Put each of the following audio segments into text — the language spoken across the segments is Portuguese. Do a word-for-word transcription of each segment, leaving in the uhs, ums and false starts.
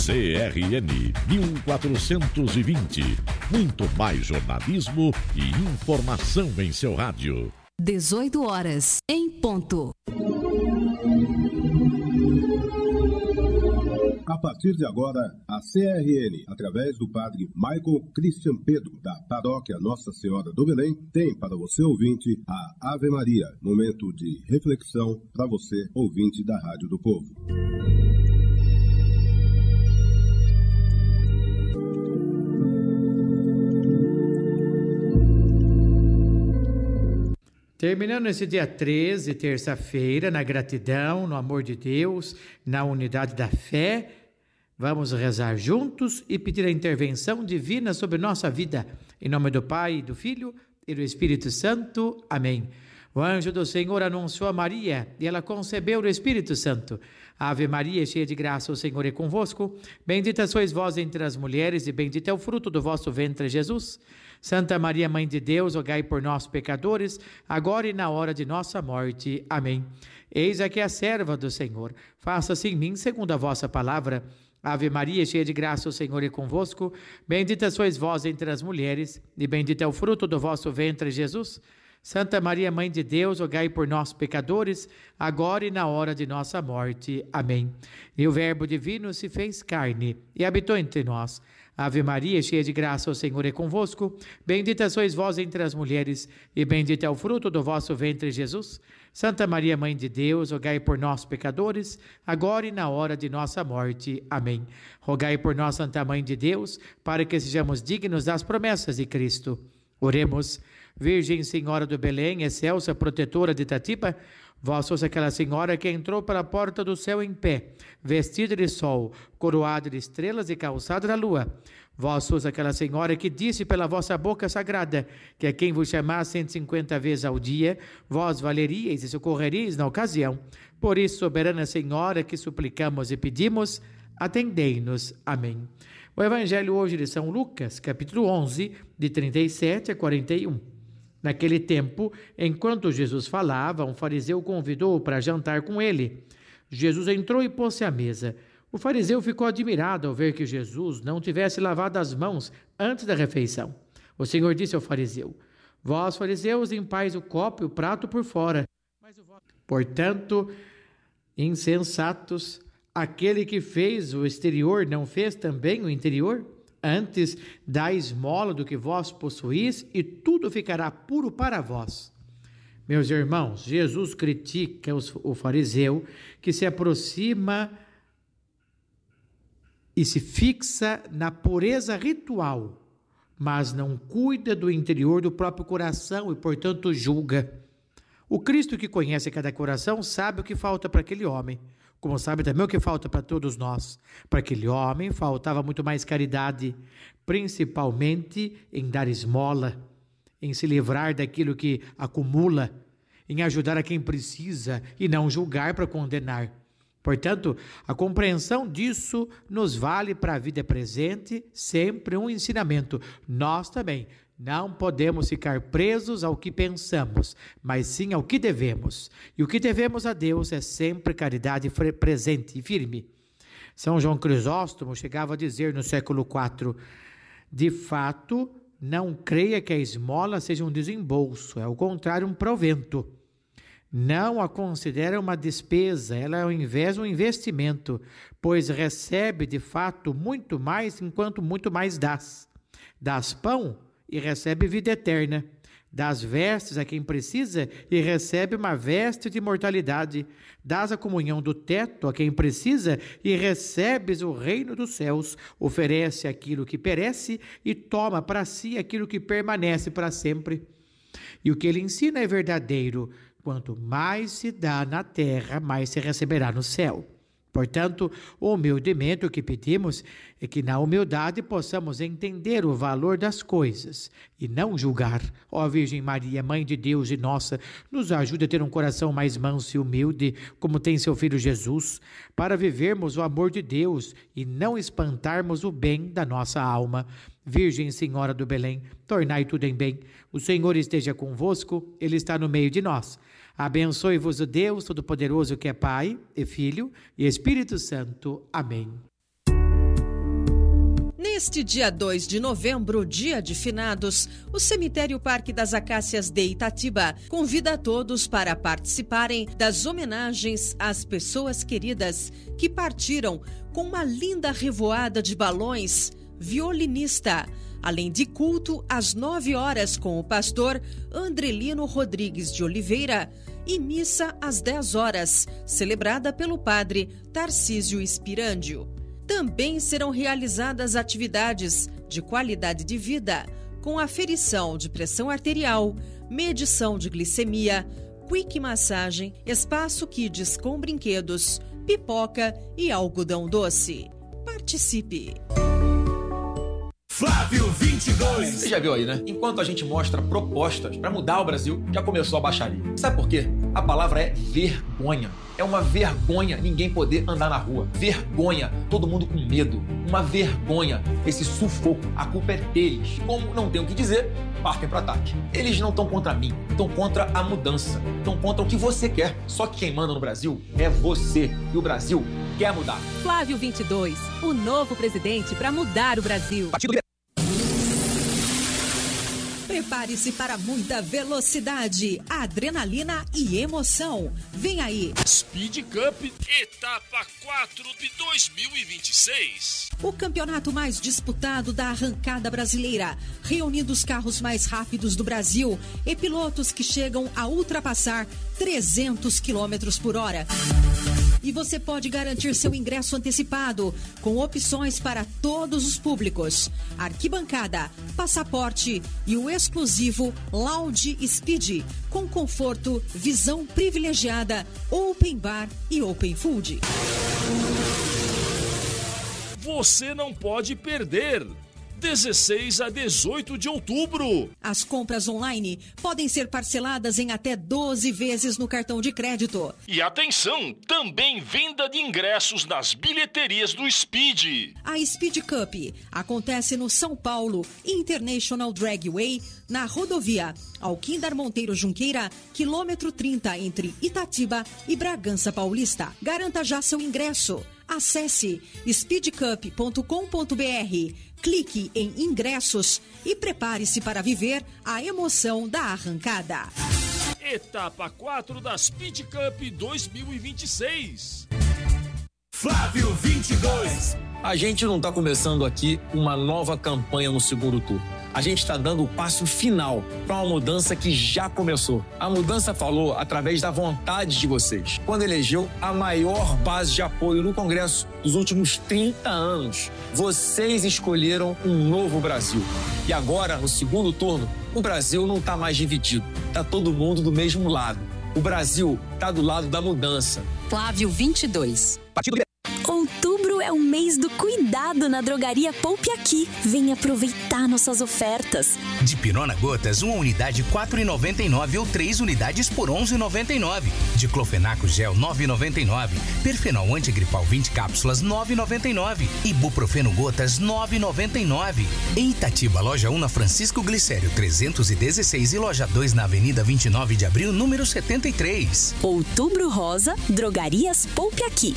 C R N mil quatrocentos e vinte. Muito mais jornalismo e informação em seu rádio. dezoito horas, em ponto. A partir de agora, a C R N, através do padre Michael Christian Pedro, da paróquia Nossa Senhora do Belém, tem para você, ouvinte, a Ave Maria, momento de reflexão para você, ouvinte da Rádio do Povo. Terminando esse dia treze, terça-feira, na gratidão, no amor de Deus, na unidade da fé, vamos rezar juntos e pedir a intervenção divina sobre nossa vida. Em nome do Pai, do Filho e do Espírito Santo. Amém. O anjo do Senhor anunciou a Maria e ela concebeu o Espírito Santo. Ave Maria, cheia de graça, o Senhor é convosco. Bendita sois vós entre as mulheres e bendito é o fruto do vosso ventre, Jesus. Santa Maria, Mãe de Deus, rogai por nós, pecadores, agora e na hora de nossa morte. Amém. Eis aqui a serva do Senhor. Faça-se em mim segundo a vossa palavra. Ave Maria, cheia de graça, o Senhor é convosco. Bendita sois vós entre as mulheres, e bendito é o fruto do vosso ventre, Jesus. Santa Maria, Mãe de Deus, rogai por nós, pecadores, agora e na hora de nossa morte. Amém. E o Verbo divino se fez carne e habitou entre nós. Ave Maria, cheia de graça, o Senhor é convosco. Bendita sois vós entre as mulheres, e bendito é o fruto do vosso ventre, Jesus. Santa Maria, Mãe de Deus, rogai por nós, pecadores, agora e na hora de nossa morte. Amém. Rogai por nós, Santa Mãe de Deus, para que sejamos dignos das promessas de Cristo. Oremos. Virgem Senhora do Belém, excelsa protetora de Itatiba, vós sois aquela senhora que entrou pela porta do céu em pé, vestida de sol, coroada de estrelas e calçada da lua. Vós sois aquela senhora que disse pela vossa boca sagrada que a quem vos chamar cento e cinquenta vezes ao dia, vós valeríeis e socorreríeis na ocasião. Por isso, soberana Senhora, que suplicamos e pedimos, atendei-nos. Amém. O Evangelho hoje de São Lucas, capítulo onze, de trinta e sete a quarenta e um. Naquele tempo, enquanto Jesus falava, um fariseu convidou-o para jantar com ele. Jesus entrou e pôs-se à mesa. O fariseu ficou admirado ao ver que Jesus não tivesse lavado as mãos antes da refeição. O Senhor disse ao fariseu: vós, fariseus, limpais o copo e o prato por fora. Mas o vosso... Portanto, insensatos, aquele que fez o exterior não fez também o interior? Antes, dá esmola do que vós possuís e tudo ficará puro para vós. Meus irmãos, Jesus critica o fariseu que se aproxima e se fixa na pureza ritual, mas não cuida do interior do próprio coração e, portanto, julga. O Cristo que conhece cada coração sabe o que falta para aquele homem, como sabe também o que falta para todos nós. Para aquele homem faltava muito mais caridade, principalmente em dar esmola, em se livrar daquilo que acumula, em ajudar a quem precisa e não julgar para condenar. Portanto, a compreensão disso nos vale para a vida presente, sempre um ensinamento. Nós também não podemos ficar presos ao que pensamos, mas sim ao que devemos. E o que devemos a Deus é sempre caridade presente e firme. São João Crisóstomo chegava a dizer no século quatro, de fato, não creia que a esmola seja um desembolso, é ao contrário um provento. Não a considera uma despesa, ela é ao invés um investimento, pois recebe de fato muito mais enquanto muito mais dás. Dás pão e recebe vida eterna. Dás vestes a quem precisa e recebe uma veste de imortalidade. Dás a comunhão do teto a quem precisa e recebes o reino dos céus. Oferece aquilo que perece e toma para si aquilo que permanece para sempre. E o que ele ensina é verdadeiro. Quanto mais se dá na terra, mais se receberá no céu. Portanto, humildemente o que pedimos é que na humildade possamos entender o valor das coisas e não julgar. Ó Virgem Maria, Mãe de Deus e nossa, nos ajude a ter um coração mais manso e humilde, como tem seu Filho Jesus, para vivermos o amor de Deus e não espantarmos o bem da nossa alma. Virgem Senhora do Belém, tornai tudo em bem. O Senhor esteja convosco, Ele está no meio de nós. Abençoe-vos o Deus Todo-Poderoso, que é Pai e Filho e Espírito Santo. Amém. Neste dia dois de novembro, dia de finados, o Cemitério Parque das Acácias de Itatiba convida a todos para participarem das homenagens às pessoas queridas que partiram com uma linda revoada de balões, violinista, além de culto às nove horas com o pastor Andrelino Rodrigues de Oliveira e missa às dez horas, celebrada pelo padre Tarcísio Espirândio. Também serão realizadas atividades de qualidade de vida, com aferição de pressão arterial, medição de glicemia, quick massagem, espaço kids com brinquedos, pipoca e algodão doce. Participe! Flávio vinte e dois. Você já viu aí, né? Enquanto a gente mostra propostas para mudar o Brasil, já começou a baixaria. Sabe por quê? A palavra é vergonha. É uma vergonha ninguém poder andar na rua. Vergonha, todo mundo com medo. Uma vergonha, esse sufoco. A culpa é deles. Como não tem o que dizer, partem para ataque. Eles não estão contra mim, estão contra a mudança. Estão contra o que você quer. Só que quem manda no Brasil é você. E o Brasil quer mudar. Flávio vinte e dois, o novo presidente para mudar o Brasil. Partido Prepare-se para muita velocidade, adrenalina e emoção. Vem aí! Speed Cup, etapa quatro de dois mil e vinte e seis. O campeonato mais disputado da arrancada brasileira, reunindo os carros mais rápidos do Brasil e pilotos que chegam a ultrapassar trezentos quilômetros por hora. E você pode garantir seu ingresso antecipado, com opções para todos os públicos: arquibancada, passaporte e o exclusivo Lounge Speed, com conforto, visão privilegiada, open bar e open food. Você não pode perder! dezesseis a dezoito de outubro. As compras online podem ser parceladas em até doze vezes no cartão de crédito. E atenção, também venda de ingressos nas bilheterias do Speed. A Speed Cup acontece no São Paulo International Dragway, na rodovia Alquindar Monteiro Junqueira, quilômetro trinta, entre Itatiba e Bragança Paulista. Garanta já seu ingresso. Acesse speed cup ponto com ponto b r, clique em ingressos e prepare-se para viver a emoção da arrancada. Etapa quatro da Speed Cup dois mil e vinte e seis. Flávio vinte e dois. A gente não está começando aqui uma nova campanha no segundo turno. A gente está dando o passo final para uma mudança que já começou. A mudança falou através da vontade de vocês, quando elegeu a maior base de apoio no Congresso dos últimos trinta anos. Vocês escolheram um novo Brasil. E agora, no segundo turno, o Brasil não está mais dividido. Está todo mundo do mesmo lado. O Brasil está do lado da mudança. Flávio vinte e dois. Partido Outubro é o mês do cuidado na Drogaria Poupe Aqui. Vem aproveitar nossas ofertas. Dipirona Gotas, uma unidade quatro reais e noventa e nove centavos ou três unidades por onze reais e noventa e nove centavos. Diclofenaco Gel nove reais e noventa e nove centavos. Perfenol Antigripal vinte cápsulas nove reais e noventa e nove centavos. Ibuprofeno Gotas nove reais e noventa e nove centavos. Em Itatiba, loja um na Francisco Glicério trezentos e dezesseis e loja dois na Avenida vinte e nove de abril, número setenta e três. Outubro Rosa, Drogarias Poupe Aqui.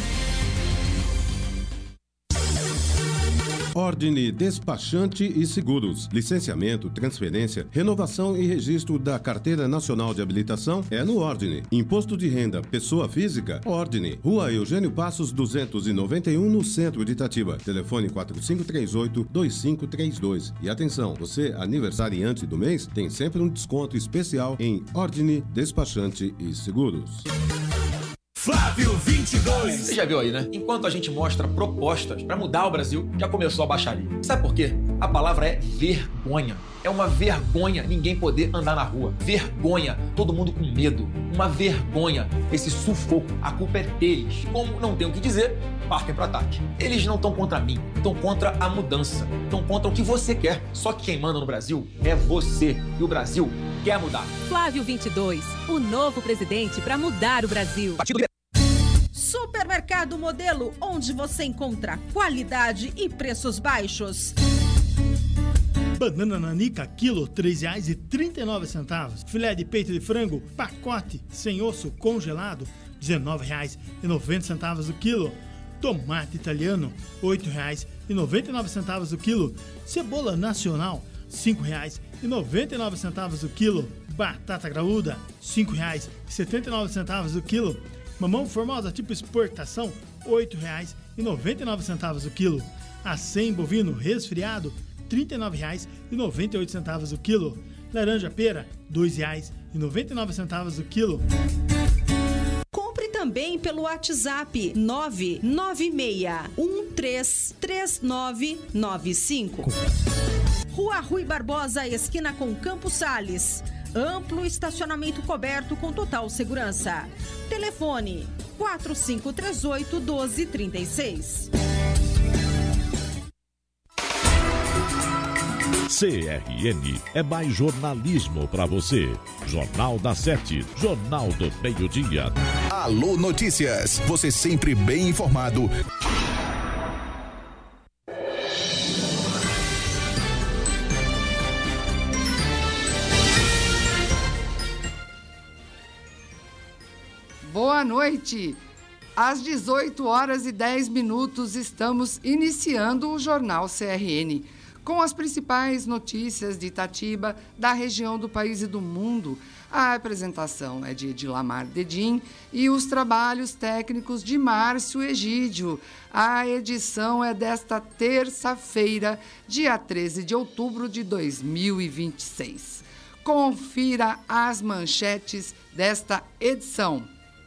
Ordine Despachante e Seguros. Licenciamento, transferência, renovação e registro da Carteira Nacional de Habilitação é no Ordine. Imposto de renda, pessoa física, Ordine. Rua Eugênio Passos, duzentos e noventa e um, no centro de Itatiba. Telefone quatro cinco três oito, dois cinco três dois. E atenção, você aniversariante do mês tem sempre um desconto especial em Ordine Despachante e Seguros. Flávio vinte e dois. Você já viu aí, né? Enquanto a gente mostra propostas para mudar o Brasil, já começou a baixaria. Sabe por quê? A palavra é vergonha. É uma vergonha ninguém poder andar na rua. Vergonha, todo mundo com medo. Uma vergonha, esse sufoco. A culpa é deles. Como não tem o que dizer, partem para ataque. Eles não estão contra mim, estão contra a mudança. Estão contra o que você quer. Só que quem manda no Brasil é você. E o Brasil quer mudar. Flávio vinte e dois, o novo presidente para mudar o Brasil. Partido Supermercado Modelo, onde você encontra qualidade e preços baixos. Banana nanica, quilo, três reais e trinta e nove centavos. Filé de peito de frango, pacote, sem osso, congelado, dezenove reais e noventa centavos o quilo. Tomate italiano, oito reais e noventa e nove centavos o quilo. Cebola nacional, cinco reais e noventa e nove centavos o quilo. Batata graúda, cinco reais e setenta e nove centavos o quilo. Mamão formosa tipo exportação, oito reais e noventa e nove centavos o quilo. Acém bovino resfriado, trinta e nove reais e noventa e oito centavos o quilo. Laranja pera, dois reais e noventa e nove centavos o quilo. Compre também pelo WhatsApp nove nove seis um três três nove nove cinco. Rua Rui Barbosa, esquina com Campos Sales. Amplo estacionamento coberto com total segurança. Telefone quatro cinco três oito, um dois três seis. C R N é mais jornalismo para você. Jornal da Sete, Jornal do Meio-Dia. Alô Notícias, você sempre bem informado. Boa noite. Às dezoito horas e dez minutos estamos iniciando o Jornal C R N. Com as principais notícias de Itatiba, da região do país e do mundo. A apresentação é de Edilamar Dedim e os trabalhos técnicos de Márcio Egídio. A edição é desta terça-feira, dia treze de outubro de dois mil e vinte e seis. Confira as manchetes desta edição.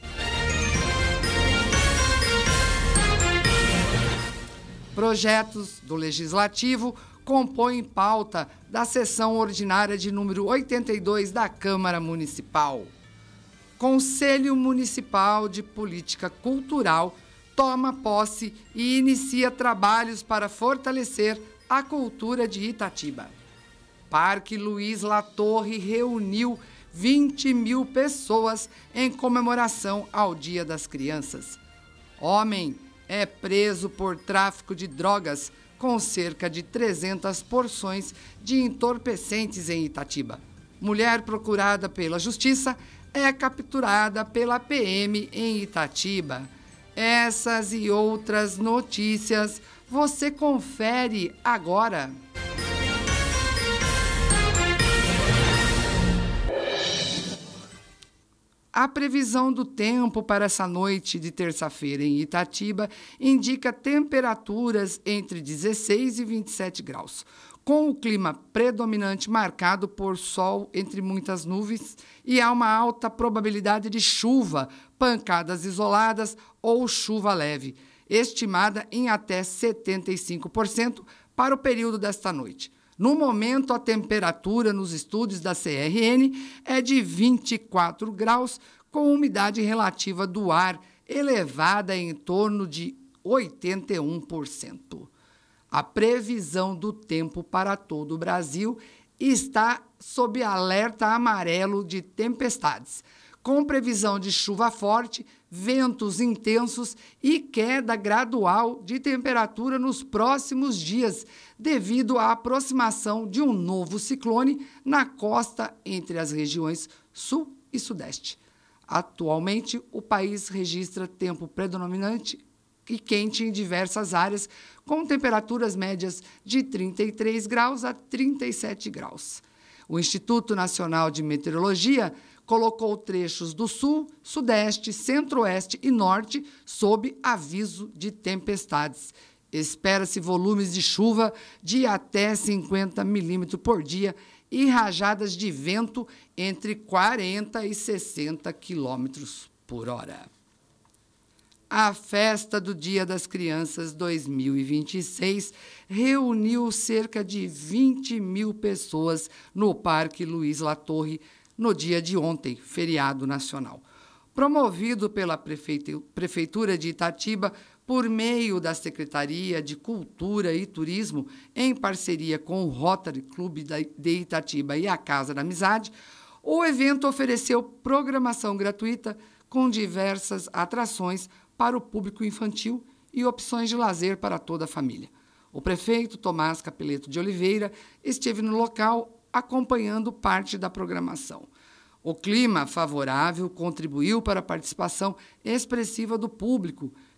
Projetos do Legislativo compõem pauta da sessão ordinária de número oitenta e dois da Câmara Municipal. Conselho Municipal de Política Cultural toma posse e inicia trabalhos para fortalecer a cultura de Itatiba. Parque Luiz Latorre reuniu vinte mil pessoas em comemoração ao Dia das Crianças. Homem é preso por tráfico de drogas com cerca de trezentas porções de entorpecentes em Itatiba. Mulher procurada pela Justiça é capturada pela P M em Itatiba. Essas e outras notícias você confere agora. A previsão do tempo para essa noite de terça-feira em Itatiba indica temperaturas entre dezesseis e vinte e sete graus, com o clima predominante marcado por sol entre muitas nuvens e há uma alta probabilidade de chuva, pancadas isoladas ou chuva leve, estimada em até setenta e cinco por cento para o período desta noite. No momento, a temperatura nos estúdios da C R N é de vinte e quatro graus, com umidade relativa do ar elevada em torno de oitenta e um por cento. A previsão do tempo para todo o Brasil está sob alerta amarelo de tempestades, com previsão de chuva forte, ventos intensos e queda gradual de temperatura nos próximos dias, devido à aproximação de um novo ciclone na costa entre as regiões sul e sudeste. Atualmente, o país registra tempo predominante e quente em diversas áreas, com temperaturas médias de trinta e três graus a trinta e sete graus. O Instituto Nacional de Meteorologia colocou trechos do sul, sudeste, centro-oeste e norte sob aviso de tempestades. Espera-se volumes de chuva de até cinquenta milímetros por dia e rajadas de vento entre quarenta e sessenta quilômetros por hora. A festa do Dia das Crianças dois mil e vinte e seis reuniu cerca de vinte mil pessoas no Parque Luiz Latorre no dia de ontem, feriado nacional. Promovido pela Prefeitura de Itatiba por meio da Secretaria de Cultura e Turismo, em parceria com o Rotary Club de Itatiba e a Casa da Amizade, o evento ofereceu programação gratuita com diversas atrações para o público infantil e opções de lazer para toda a família. O prefeito Tomás Capeleto de Oliveira esteve no local acompanhando parte da programação. O clima favorável contribuiu para a participação expressiva do público,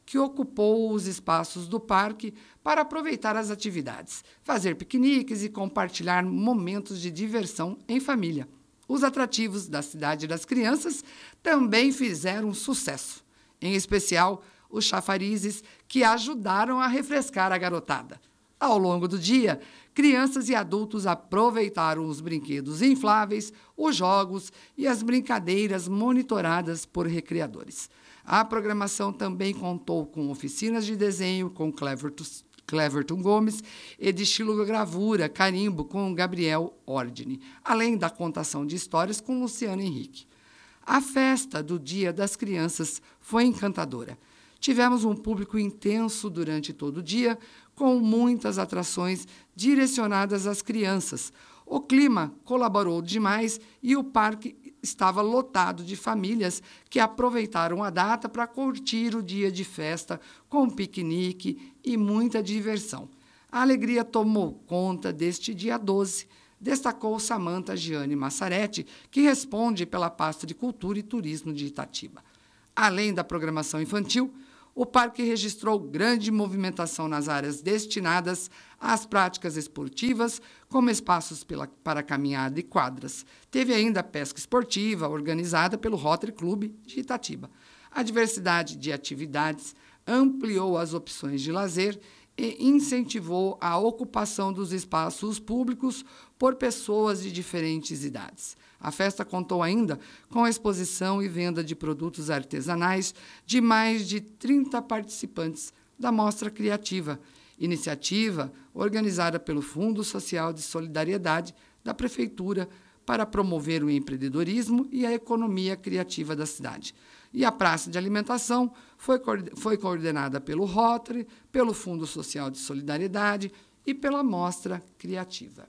que ocupou os espaços do parque para aproveitar as atividades, fazer piqueniques e compartilhar momentos de diversão em família. Os atrativos da Cidade das Crianças também fizeram sucesso, em especial os chafarizes, que ajudaram a refrescar a garotada. Ao longo do dia, crianças e adultos aproveitaram os brinquedos infláveis, os jogos e as brincadeiras monitoradas por recreadores. A programação também contou com oficinas de desenho com Cleverton, Cleverton Gomes e de estilogravura, carimbo com Gabriel Ordine, além da contação de histórias com Luciano Henrique. A festa do Dia das Crianças foi encantadora. Tivemos um público intenso durante todo o dia, com muitas atrações direcionadas às crianças. O clima colaborou demais e o parque estava lotado de famílias que aproveitaram a data para curtir o dia de festa com piquenique e muita diversão. A alegria tomou conta deste dia doze, destacou Samanta Giane Massaretti, que responde pela pasta de Cultura e Turismo de Itatiba. Além da programação infantil, o parque registrou grande movimentação nas áreas destinadas às práticas esportivas, como espaços pela, para caminhada e quadras. Teve ainda a pesca esportiva, organizada pelo Rotary Club de Itatiba. A diversidade de atividades ampliou as opções de lazer e incentivou a ocupação dos espaços públicos por pessoas de diferentes idades. A festa contou ainda com a exposição e venda de produtos artesanais de mais de trinta participantes da Mostra Criativa, iniciativa organizada pelo Fundo Social de Solidariedade da Prefeitura para promover o empreendedorismo e a economia criativa da cidade. E a praça de alimentação foi, foi coordenada pelo Rotary, pelo Fundo Social de Solidariedade e pela Mostra Criativa.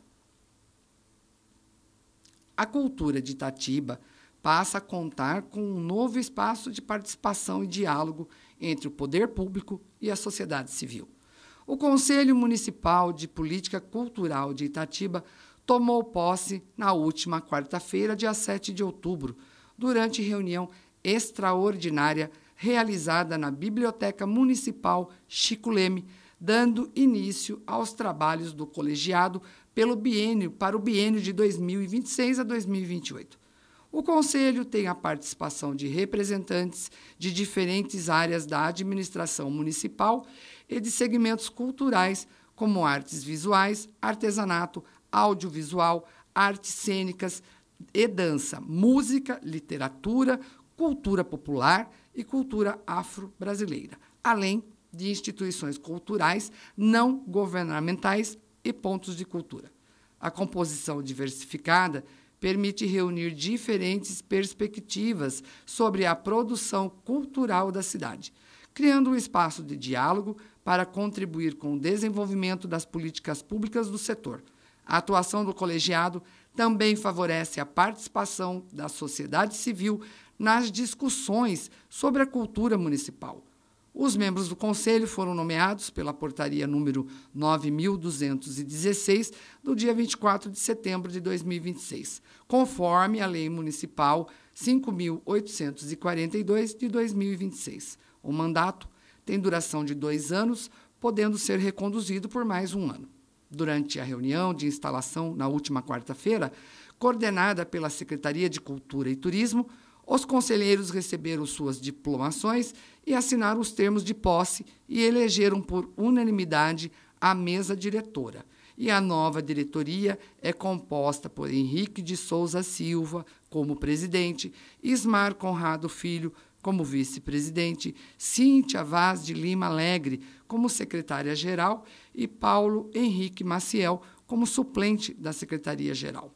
A cultura de Itatiba passa a contar com um novo espaço de participação e diálogo entre o poder público e a sociedade civil. O Conselho Municipal de Política Cultural de Itatiba tomou posse na última quarta-feira, dia sete de outubro, durante reunião extraordinária realizada na Biblioteca Municipal Chico Leme, dando início aos trabalhos do colegiado pelo biênio, para o biênio de dois mil e vinte e seis a dois mil e vinte e oito. O Conselho tem a participação de representantes de diferentes áreas da administração municipal e de segmentos culturais, como artes visuais, artesanato, audiovisual, artes cênicas e dança, música, literatura, cultura popular e cultura afro-brasileira, além de instituições culturais não governamentais e pontos de cultura. A composição diversificada permite reunir diferentes perspectivas sobre a produção cultural da cidade, criando um espaço de diálogo para contribuir com o desenvolvimento das políticas públicas do setor. A atuação do colegiado também favorece a participação da sociedade civil nas discussões sobre a cultura municipal. Os membros do Conselho foram nomeados pela portaria número nove mil duzentos e dezesseis, do dia vinte e quatro de setembro de dois mil e vinte e seis, conforme a Lei Municipal cinco mil oitocentos e quarenta e dois, de dois mil e vinte e seis. O mandato tem duração de dois anos, podendo ser reconduzido por mais um ano. Durante a reunião de instalação, na última quarta-feira, coordenada pela Secretaria de Cultura e Turismo, os conselheiros receberam suas diplomações e assinaram os termos de posse e elegeram por unanimidade a mesa diretora. E a nova diretoria é composta por Henrique de Souza Silva como presidente, Ismar Conrado Filho como vice-presidente, Cíntia Vaz de Lima Alegre como secretária-geral e Paulo Henrique Maciel como suplente da secretaria-geral.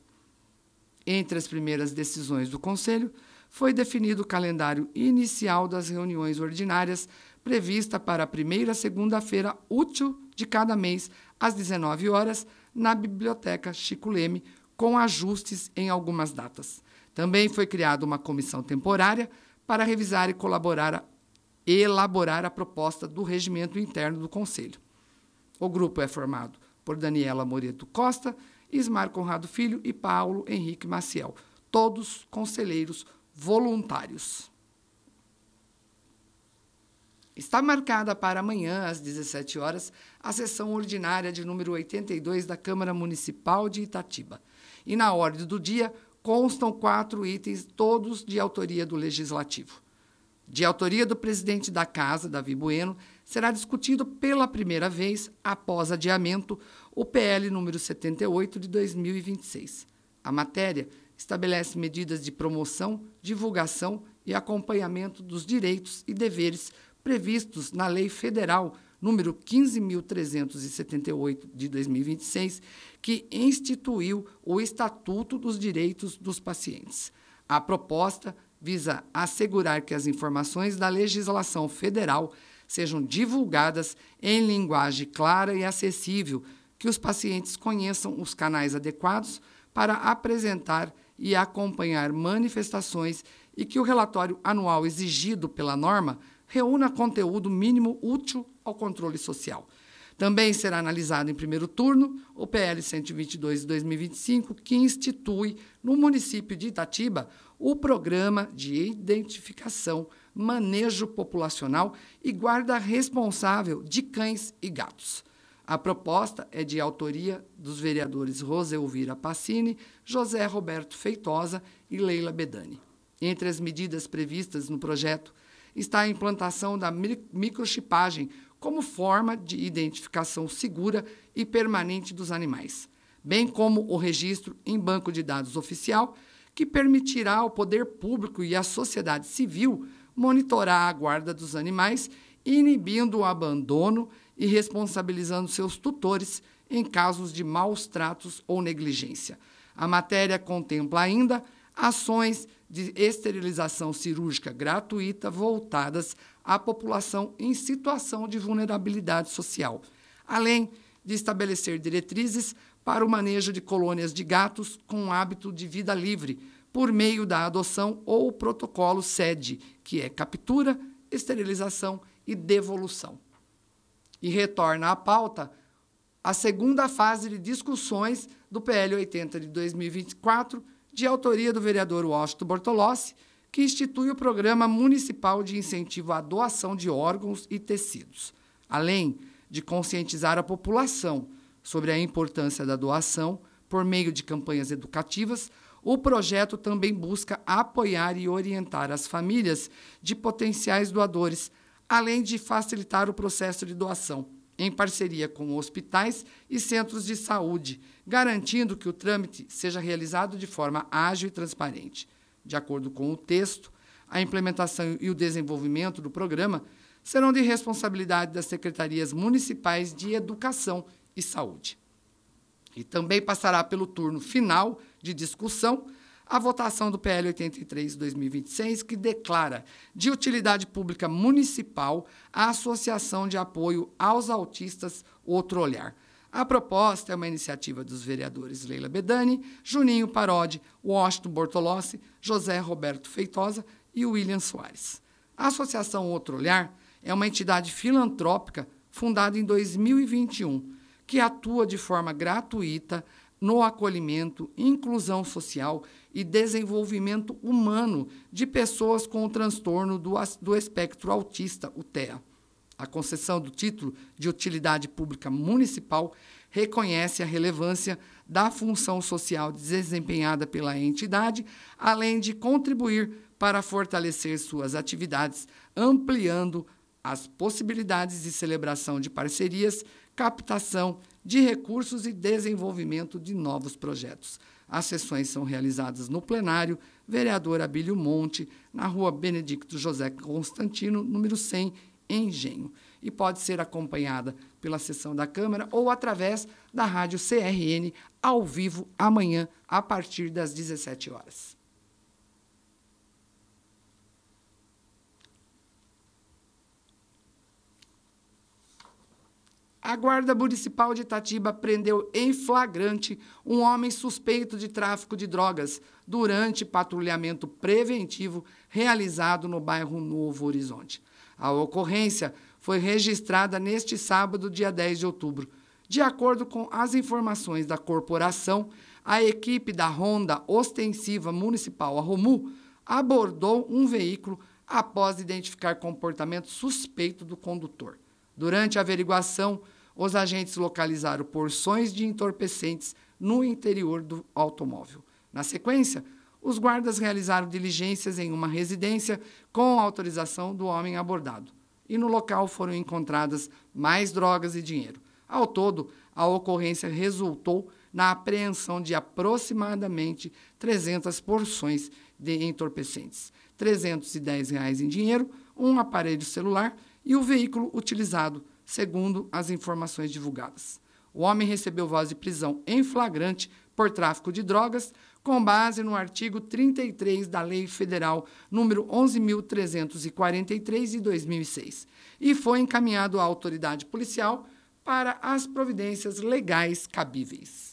Entre as primeiras decisões do Conselho, foi definido o calendário inicial das reuniões ordinárias prevista para a primeira segunda-feira útil de cada mês, às dezenove horas, na Biblioteca Chico Leme, com ajustes em algumas datas. Também foi criada uma comissão temporária para revisar e colaborar a, elaborar a proposta do regimento interno do Conselho. O grupo é formado por Daniela Moreto Costa, Ismar Conrado Filho e Paulo Henrique Maciel, todos conselheiros voluntários. Está marcada para amanhã, às dezessete horas, a sessão ordinária de número oitenta e dois da Câmara Municipal de Itatiba. E na ordem do dia constam quatro itens, todos de autoria do Legislativo. De autoria do presidente da Casa, Davi Bueno, será discutido pela primeira vez, após adiamento, o P L número setenta e oito de dois mil e vinte e seis. A matéria estabelece medidas de promoção, divulgação e acompanhamento dos direitos e deveres previstos na Lei Federal número quinze mil trezentos e setenta e oito de dois mil e vinte e seis, que instituiu o Estatuto dos Direitos dos Pacientes. A proposta visa assegurar que as informações da legislação federal sejam divulgadas em linguagem clara e acessível, que os pacientes conheçam os canais adequados para apresentar e acompanhar manifestações e que o relatório anual exigido pela norma reúna conteúdo mínimo útil ao controle social. Também será analisado em primeiro turno o P L cento e vinte e dois de dois mil e vinte e cinco, que institui no município de Itatiba o Programa de Identificação, Manejo Populacional e Guarda Responsável de Cães e Gatos. A proposta é de autoria dos vereadores Rose Elvira Passini, José Roberto Feitosa e Leila Bedani. Entre as medidas previstas no projeto está a implantação da microchipagem como forma de identificação segura e permanente dos animais, bem como o registro em banco de dados oficial, que permitirá ao poder público e à sociedade civil monitorar a guarda dos animais, inibindo o abandono e responsabilizando seus tutores em casos de maus tratos ou negligência. A matéria contempla ainda ações de esterilização cirúrgica gratuita voltadas à população em situação de vulnerabilidade social, além de estabelecer diretrizes para o manejo de colônias de gatos com hábito de vida livre, por meio da adoção ou o protocolo S E D, que é captura, esterilização e devolução. E retorna à pauta a segunda fase de discussões do P L oitenta de dois mil e vinte e quatro, de autoria do vereador Washington Bortolossi, que institui o Programa Municipal de Incentivo à Doação de Órgãos e Tecidos. Além de conscientizar a população sobre a importância da doação por meio de campanhas educativas, o projeto também busca apoiar e orientar as famílias de potenciais doadores, além de facilitar o processo de doação, em parceria com hospitais e centros de saúde, garantindo que o trâmite seja realizado de forma ágil e transparente. De acordo com o texto, a implementação e o desenvolvimento do programa serão de responsabilidade das secretarias municipais de Educação e Saúde. E também passará pelo turno final de discussão a votação do P L oitenta e três de dois mil e vinte e seis, que declara de utilidade pública municipal a Associação de Apoio aos Autistas Outro Olhar. A proposta é uma iniciativa dos vereadores Leila Bedani, Juninho Parodi, Washington Bortolossi, José Roberto Feitosa e William Soares. A Associação Outro Olhar é uma entidade filantrópica fundada em dois mil e vinte e um, que atua de forma gratuita no acolhimento, inclusão social e desenvolvimento humano de pessoas com o transtorno do, do espectro autista, o T E A. A concessão do título de utilidade pública municipal reconhece a relevância da função social desempenhada pela entidade, além de contribuir para fortalecer suas atividades, ampliando as possibilidades de celebração de parcerias, captação de recursos e desenvolvimento de novos projetos. As sessões são realizadas no plenário Vereador Abílio Monte, na rua Benedicto José Constantino, número cem, em Engenho, e pode ser acompanhada pela sessão da Câmara ou através da rádio C R N, ao vivo, amanhã, a partir das dezessete horas. A Guarda Municipal de Itatiba prendeu em flagrante um homem suspeito de tráfico de drogas durante patrulhamento preventivo realizado no bairro Novo Horizonte. A ocorrência foi registrada neste sábado, dia dez de outubro. De acordo com as informações da corporação, a equipe da Ronda Ostensiva Municipal, a ROMU, abordou um veículo após identificar comportamento suspeito do condutor. Durante a averiguação, os agentes localizaram porções de entorpecentes no interior do automóvel. Na sequência, os guardas realizaram diligências em uma residência com autorização do homem abordado. E no local foram encontradas mais drogas e dinheiro. Ao todo, a ocorrência resultou na apreensão de aproximadamente trezentas porções de entorpecentes, trezentos e dez reais em dinheiro, um aparelho celular e o veículo utilizado, segundo as informações divulgadas. O homem recebeu voz de prisão em flagrante por tráfico de drogas, com base no artigo trinta e três da Lei Federal número onze mil trezentos e quarenta e três de dois mil e seis, e foi encaminhado à autoridade policial para as providências legais cabíveis.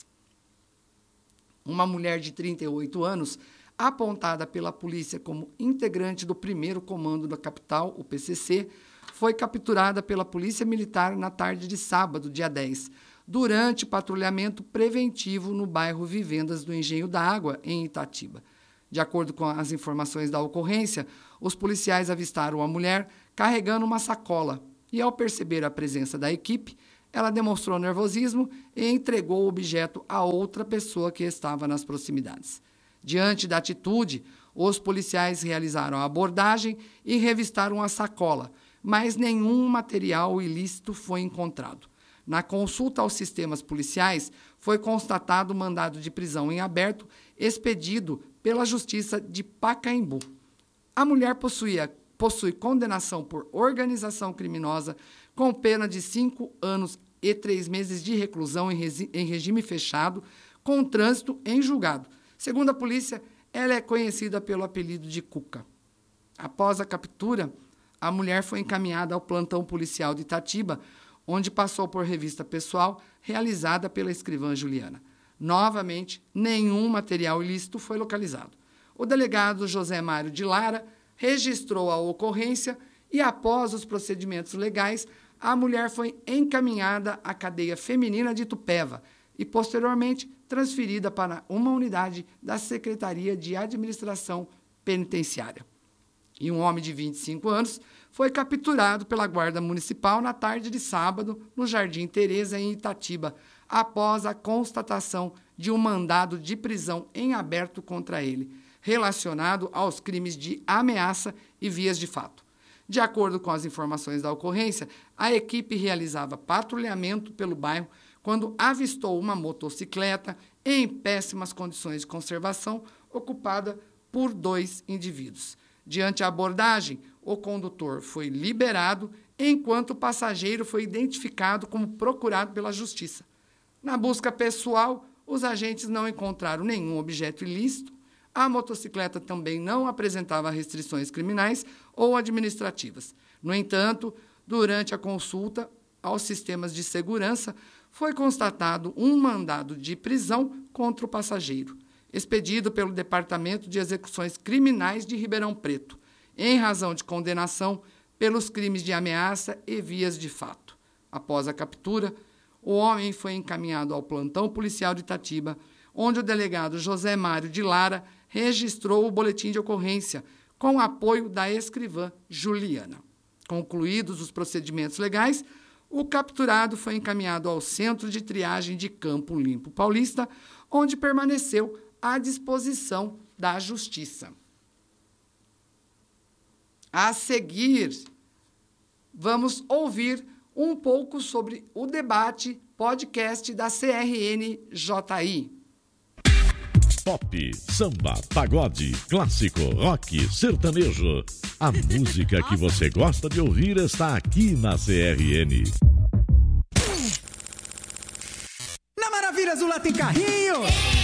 Uma mulher de trinta e oito anos, apontada pela polícia como integrante do primeiro Comando da Capital, o P C C, foi capturada pela Polícia Militar na tarde de sábado, dia dez, durante patrulhamento preventivo no bairro Vivendas do Engenho da Água, em Itatiba. De acordo com as informações da ocorrência, os policiais avistaram a mulher carregando uma sacola e, ao perceber a presença da equipe, ela demonstrou nervosismo e entregou o objeto a outra pessoa que estava nas proximidades. Diante da atitude, os policiais realizaram a abordagem e revistaram a sacola, mas nenhum material ilícito foi encontrado. Na consulta aos sistemas policiais, foi constatado o mandado de prisão em aberto expedido pela Justiça de Pacaembu. A mulher possuía, possui condenação por organização criminosa com pena de cinco anos e três meses de reclusão em, resi- em regime fechado, com trânsito em julgado. Segundo a polícia, ela é conhecida pelo apelido de Cuca. Após a captura, a mulher foi encaminhada ao plantão policial de Itatiba, onde passou por revista pessoal realizada pela escrivã Juliana. Novamente, nenhum material ilícito foi localizado. O delegado José Mário de Lara registrou a ocorrência e, após os procedimentos legais, a mulher foi encaminhada à cadeia feminina de Itupeva e, posteriormente, transferida para uma unidade da Secretaria de Administração Penitenciária. E um homem de vinte e cinco anos foi capturado pela Guarda Municipal na tarde de sábado, no Jardim Tereza, em Itatiba, após a constatação de um mandado de prisão em aberto contra ele, relacionado aos crimes de ameaça e vias de fato. De acordo com as informações da ocorrência, a equipe realizava patrulhamento pelo bairro quando avistou uma motocicleta em péssimas condições de conservação, ocupada por dois indivíduos. Diante a abordagem, o condutor foi liberado, enquanto o passageiro foi identificado como procurado pela Justiça. Na busca pessoal, os agentes não encontraram nenhum objeto ilícito. A motocicleta também não apresentava restrições criminais ou administrativas. No entanto, durante a consulta aos sistemas de segurança, foi constatado um mandado de prisão contra o passageiro, expedido pelo Departamento de Execuções Criminais de Ribeirão Preto, em razão de condenação pelos crimes de ameaça e vias de fato. Após a captura, o homem foi encaminhado ao plantão policial de Itatiba, onde o delegado José Mário de Lara registrou o boletim de ocorrência, com apoio da escrivã Juliana. Concluídos os procedimentos legais, o capturado foi encaminhado ao Centro de Triagem de Campo Limpo Paulista, onde permaneceu à disposição da Justiça. A seguir, vamos ouvir um pouco sobre o debate podcast da C R N J I. Pop, samba, pagode, clássico, rock, sertanejo. A música que você gosta de ouvir está aqui na C R N. Na Maravilha Azul lá tem carrinho!